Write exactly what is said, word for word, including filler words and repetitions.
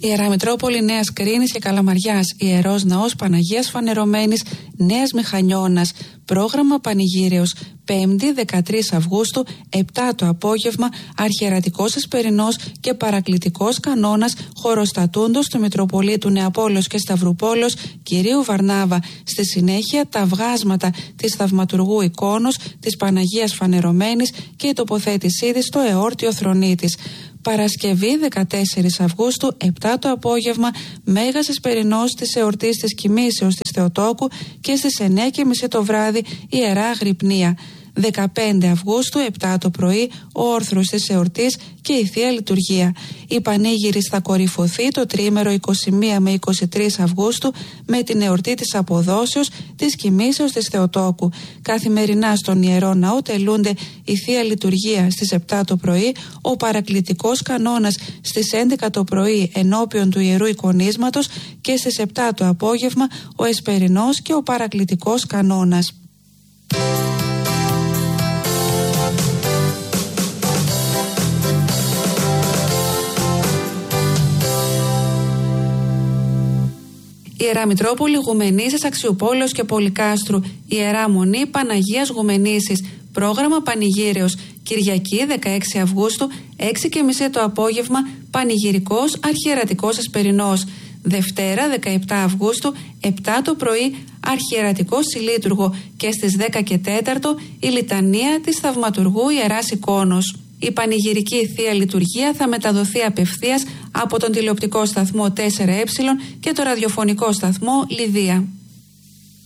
Ιερά Μητρόπολη Νέας Κρίνης και Καλαμαριάς, Ιερός Ναός Παναγίας Φανερωμένης Νέας Μηχανιώνας. Πρόγραμμα Πανηγύρεως, πέμπτη δεκατρείς Αυγούστου, επτά το απόγευμα, αρχιερατικός εσπερινός και παρακλητικός κανόνας χωροστατούντος του Μητροπολίτου Νεαπόλεως και Σταυρουπόλεως Κυρίου Βαρνάβα. Στη συνέχεια τα βγάσματα της θαυματουργού εικόνος της Παναγίας Φανερωμένης και η τοποθέτησή της στο εόρτιο θρονί της. Παρασκευή δεκατέσσερις Αυγούστου, επτά το απόγευμα, Μέγας Εσπερινός της εορτής της Κοιμήσεως της Θεοτόκου και στις εννιά και μισή το βράδυ Ιερά Αγρυπνία. δεκαπέντε Αυγούστου, επτά το πρωί, ο όρθρος της εορτής και η Θεία Λειτουργία. Η Πανήγυρης θα κορυφωθεί το τριήμερο είκοσι μία με είκοσι τρεις Αυγούστου με την εορτή της Αποδόσεως της Κοιμήσεως της Θεοτόκου. Καθημερινά στον Ιερό Ναό τελούνται η Θεία Λειτουργία στις επτά το πρωί, ο παρακλητικός κανόνας στις έντεκα το πρωί ενώπιον του Ιερού Εικονίσματος και στις επτά το απόγευμα ο εσπερινός και ο παρακλητικός κανόνας. Ιερά Μητρόπολη Γουμενήσης Αξιουπόλεως και Πολυκάστρου, Ιερά Μονή Παναγίας Γουμενήσης. Πρόγραμμα Πανηγύρεως, Κυριακή δεκαέξι Αυγούστου, έξι και μισή το απόγευμα, Πανηγυρικός Αρχιερατικός Εσπερινός. Δευτέρα δεκαεπτά Αυγούστου, επτά το πρωί, Αρχιερατικό Συλλήτουργο και στις δέκα και τέσσερα η Λιτανία της Θαυματουργού Ιεράς Εικόνος. Η πανηγυρική Θεία Λειτουργία θα μεταδοθεί απευθείας από τον τηλεοπτικό σταθμό τέσσερα ε και το ραδιοφωνικό σταθμό Λιδία.